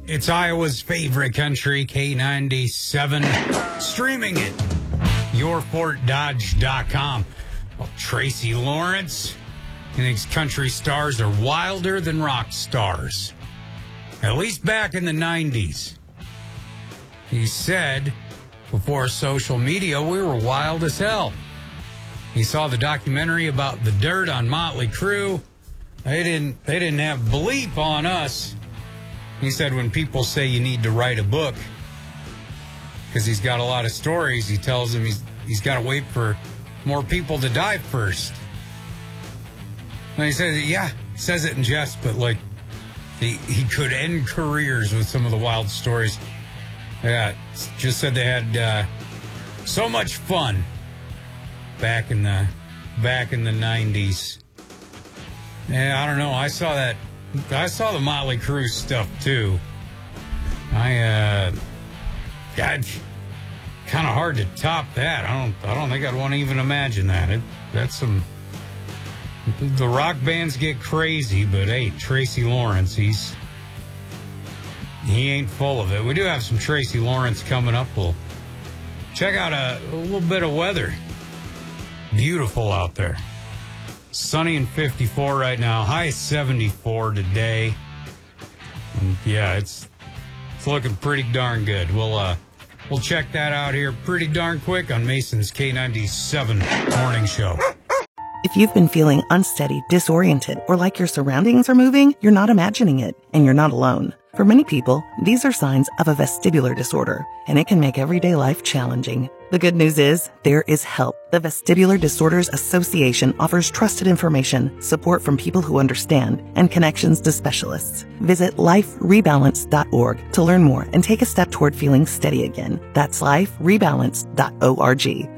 It's Iowa's favorite country, K97, streaming it, yourfortdodge.com. Well, Tracy Lawrence thinks country stars are wilder than rock stars, at least back in the 90s. He said, before social media, we were wild as hell. He saw the documentary about the dirt on Motley Crue. They didn't have bleep on us. He said when people say you need to write a book because he's got a lot of stories, he tells them he's got to wait for more people to die first. And he says, yeah, he says it in jest, but like he could end careers with some of the wild stories. Yeah, just said they had so much fun back in the 90s. Yeah, I don't know. I saw the Motley Crue stuff too. God, kind of hard to top that. I don't think I'd want to even imagine that. That's some. The rock bands get crazy, but hey, Tracy Lawrence, he ain't full of it. We do have some Tracy Lawrence coming up. We'll check out a little bit of weather. Beautiful out there. Sunny and 54 right now. High 74 today. And yeah, it's looking pretty darn good. We'll check that out here pretty darn quick on Mason's K97 Morning Show. If you've been feeling unsteady, disoriented, or like your surroundings are moving, you're not imagining it, and you're not alone. For many people, these are signs of a vestibular disorder, and it can make everyday life challenging. The good news is, there is help. The Vestibular Disorders Association offers trusted information, support from people who understand, and connections to specialists. Visit liferebalance.org to learn more and take a step toward feeling steady again. That's liferebalance.org.